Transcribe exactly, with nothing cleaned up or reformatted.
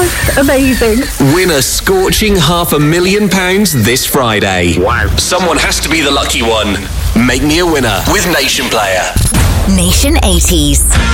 That's amazing. Win a scorching half a million pounds this Friday. Wow. Someone has to be the lucky one. Make me a winner with Nation Player. Nation eighties.